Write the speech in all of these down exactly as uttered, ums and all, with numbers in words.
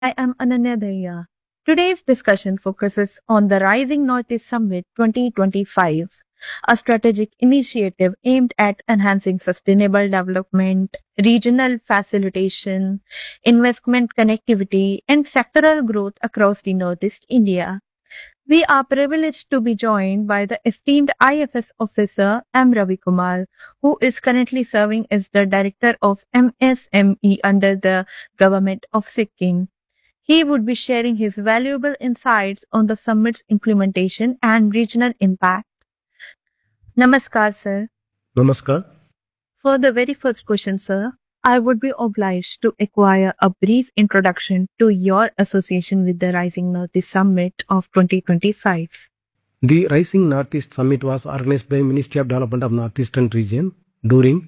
I am Ananya Daya. Today's discussion focuses on the Rising Northeast Summit twenty twenty-five, a strategic initiative aimed at enhancing sustainable development, regional facilitation, investment connectivity, and sectoral growth across the Northeast India. We are privileged to be joined by the esteemed I F S officer M. Ravi Kumar, who is currently serving as the Director of M S M E under the Government of Sikkim. He would be sharing his valuable insights on the summit's implementation and regional impact. Namaskar, sir. Namaskar. For the very first question, sir, I would be obliged to acquire a brief introduction to your association with the Rising Northeast Summit of twenty twenty-five. The Rising Northeast Summit was organized by Ministry of Development of Northeastern Region during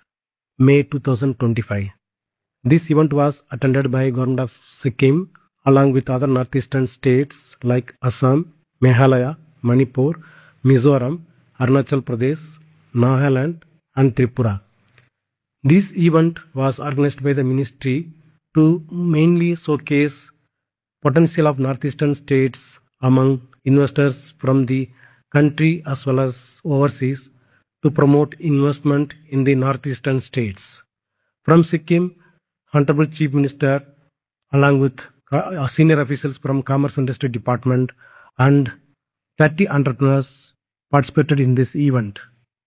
May two thousand twenty-five. This event was attended by Government of Sikkim along with other northeastern states like Assam, Meghalaya, Manipur, Mizoram, Arunachal Pradesh, Nagaland and Tripura. This event was organized by the ministry to mainly showcase potential of northeastern states among investors from the country as well as overseas to promote investment in the northeastern states. From Sikkim, Honorable Chief Minister along with senior officials from Commerce Industry Department and thirty entrepreneurs participated in this event.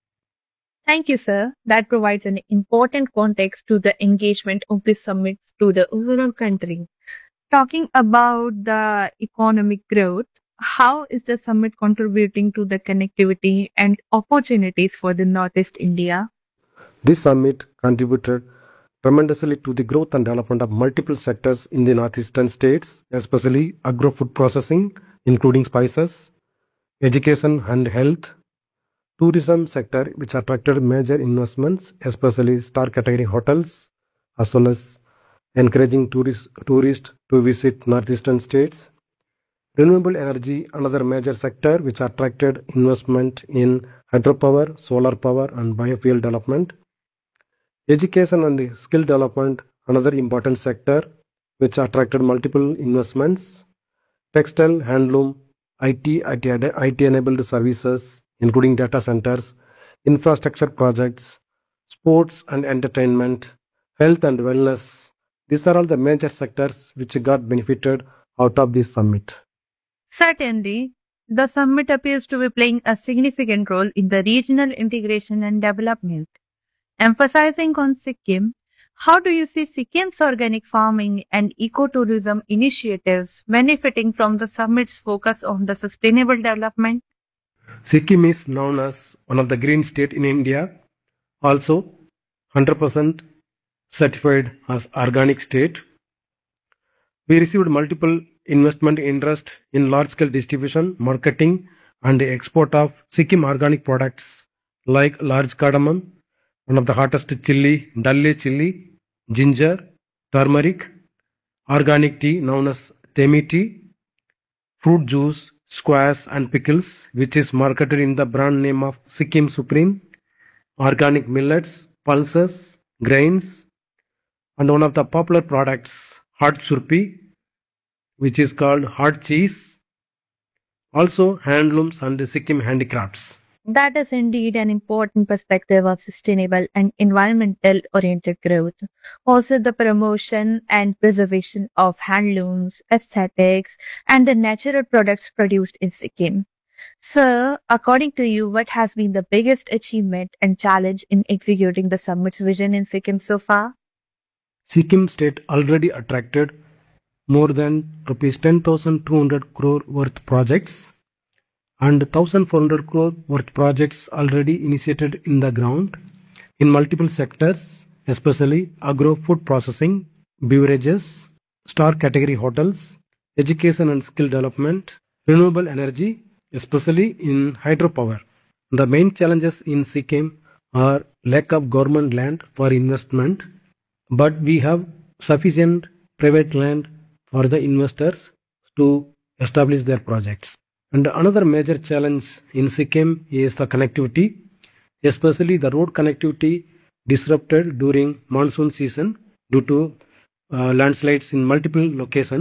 Thank you, sir. That provides an important context to the engagement of this summit to the overall country. Talking about the economic growth, how is the summit contributing to the connectivity and opportunities for the Northeast India? This summit contributed tremendously to the growth and development of multiple sectors in the northeastern states, especially agro-food processing, including spices, education and health, tourism sector, which attracted major investments, especially star category hotels, as well as encouraging tourists tourists to visit northeastern states. Renewable energy, another major sector which attracted investment in hydropower, solar power and biofuel development. Education and skill development, another important sector which attracted multiple investments. Textile, handloom, I T, I T-enabled services, including data centers, infrastructure projects, sports and entertainment, health and wellness. These are all the major sectors which got benefited out of this summit. Certainly, the summit appears to be playing a significant role in the regional integration and development. Emphasizing on Sikkim, how do you see Sikkim's organic farming and ecotourism initiatives benefiting from the summit's focus on the sustainable development? Sikkim is known as one of the green states in India, also one hundred percent certified as organic state. We received multiple investment interest in large-scale distribution, marketing and export of Sikkim organic products like large cardamom, one of the hottest chili, Dalle chili, ginger, turmeric, organic tea known as Temi tea, fruit juice, squash and pickles, which is marketed in the brand name of Sikkim Supreme, organic millets, pulses, grains, and one of the popular products, hot churpi, which is called hot cheese, also handlooms and Sikkim handicrafts. That is indeed an important perspective of sustainable and environmental oriented growth. Also, the promotion and preservation of handlooms, aesthetics, and the natural products produced in Sikkim. Sir, according to you, what has been the biggest achievement and challenge in executing the summit's vision in Sikkim so far? Sikkim state already attracted more than rupees ten thousand two hundred crore worth projects and one thousand four hundred crore worth projects already initiated in the ground in multiple sectors, especially agro-food processing, beverages, star category hotels, education and skill development, renewable energy, especially in hydropower. The main challenges in Sikkim are lack of government land for investment, but we have sufficient private land for the investors to establish their projects. And another major challenge in Sikkim is the connectivity, especially the road connectivity disrupted during monsoon season due to uh, landslides in multiple locations.